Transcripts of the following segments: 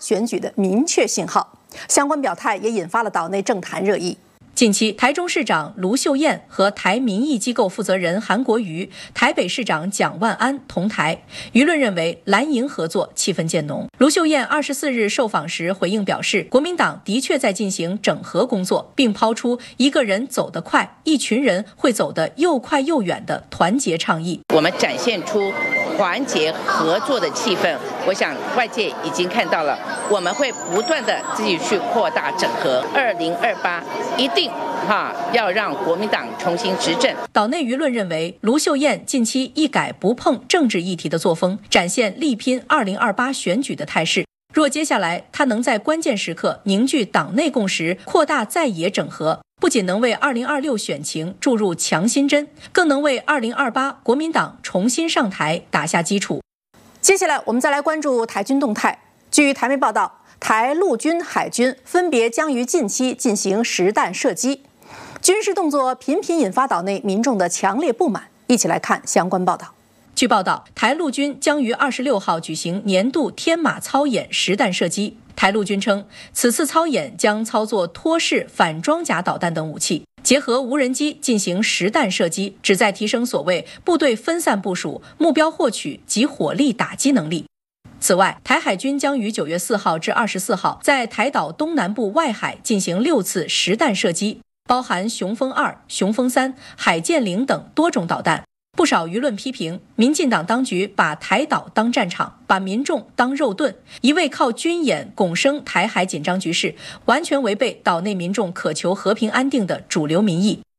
选举的明确信号。相关表态也引发了岛内政坛热议。近期，台中市长卢秀燕和台民意机构负责人韩国瑜、台北市长蒋万安同台，舆论认为蓝营合作气氛渐浓。卢秀燕24日受访时回应表示，国民党的确在进行整合工作，并抛出一个人走得快，一群人会走得又快又远的团结倡议。 我们展现出团结合作的气氛，我想外界已经看到了，我们会不断的继续去扩大整合。2028一定要让国民党重新执政。 岛内舆论认为，卢秀燕近期一改不碰政治议题的作风，展现力拼2028选举的态势。若接下来她能在关键时刻凝聚党内共识，扩大在野整合，不仅能为2026选情注入强心针，更能为2028国民党重新上台打下基础。接下来我们再来关注台军动态。据台媒报道，台陆军、海军分别将于近期进行实弹射击，军事动作频频引发岛内民众的强烈不满。一起来看相关报道。据报道，台陆军将于26号举行年度天马操演实弹射击。台陆军称，此次操演将操作托式反装甲导弹等武器，结合无人机进行实弹射击，旨在提升所谓部队分散部署、目标获取及火力打击能力。此外，台海军将于9月4号至24号在台岛东南部外海进行6次实弹射击，包含雄风2、雄风3、海剑灵等多种导弹。不少舆论批评，民进党当局把台岛当战场，把民众当肉盾，一味靠军演拱升台海紧张局势，完全违背岛内民众渴求和平安定的主流民意。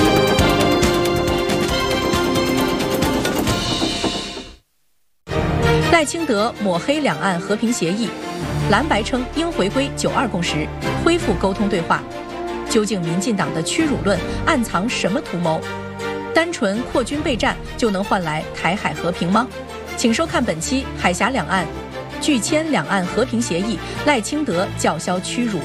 赖清德抹黑两岸和平协议，蓝白称应回归92共识，恢复沟通对话。究竟民进党的屈辱论暗藏什么图谋？单纯扩军备战就能换来台海和平吗？请收看本期海峡两岸，拒签两岸和平协议，赖清德叫嚣屈辱。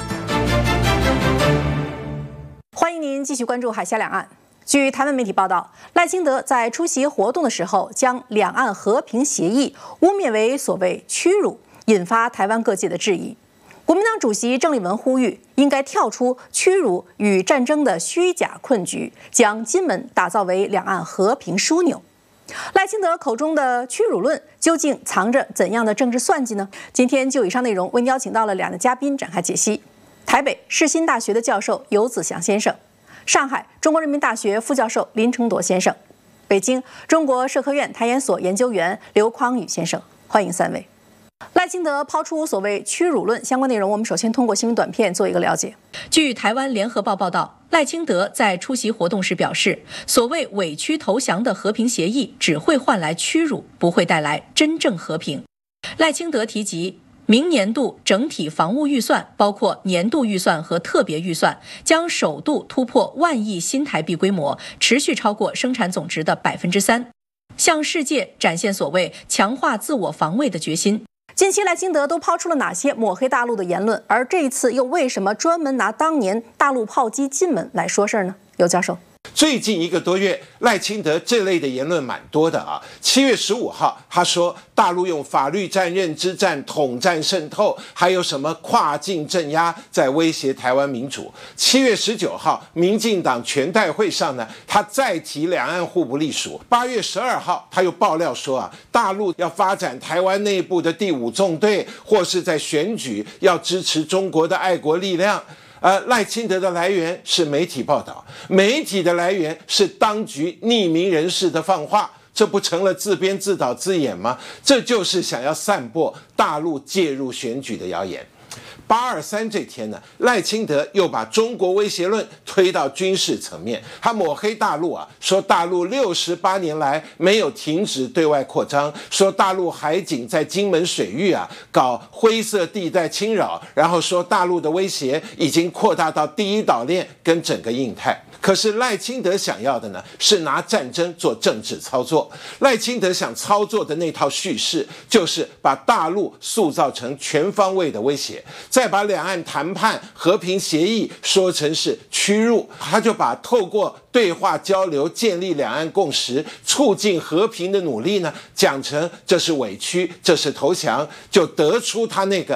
欢迎您继续关注海峡两岸。据台湾媒体报道，赖清德在出席活动的时候，将两岸和平协议污蔑为所谓屈辱，引发台湾各界的质疑。国民党主席郑丽文呼吁，应该跳出屈辱与战争的虚假困局，将金门打造为两岸和平枢纽。赖清德口中的屈辱论究竟藏着怎样的政治算计呢？今天就以上内容为您邀请到了两位嘉宾展开解析：台北世新大学的教授游子祥先生，上海中国人民大学副教授林承铎先生，北京中国社科院台研所研究员刘匡宇先生。欢迎三位。赖清德抛出所谓屈辱论相关内容，我们首先通过新闻短片做一个了解。据台湾联合报报道，赖清德在出席活动时表示，所谓委曲投降的和平协议只会换来屈辱，不会带来真正和平。赖清德提及，明年度整体防务预算，包括年度预算和特别预算，将首度突破1万亿新台币规模，持续超过生产总值的3%，向世界展现所谓强化自我防卫的决心。近期赖清德都抛出了哪些抹黑大陆的言论？而这一次又为什么专门拿当年大陆炮击金门来说事儿呢？游教授。 最近1个多月，赖清德这类的言论蛮多的啊。7月15号，他说大陆用法律战、认知战、统战渗透，还有什么跨境镇压，在威胁台湾民主。7月19号，民进党全代会上呢，他再提两岸互不隶属。8月12号，他又爆料说啊，大陆要发展台湾内部的第5纵队，或是在选举要支持中国的爱国力量。赖清德的来源是媒体报道，媒体的来源是当局匿名人士的放话，这不成了自编自导自演吗？这就是想要散播大陆介入选举的谣言。823这天呢，赖清德又把中国威胁论推到军事层面，他抹黑大陆啊，说大陆68年来没有停止对外扩张，说大陆海警在金门水域啊搞灰色地带侵扰，然后说大陆的威胁已经扩大到第一岛链跟整个印太。可是赖清德想要的呢，是拿战争做政治操作。赖清德想操作的那套叙事，就是把大陆塑造成全方位的威胁，再把两岸谈判和平协议说成是屈辱，他就把透过对话交流建立两岸共识、促进和平的努力呢，讲成这是委屈，这是投降，就得出他那个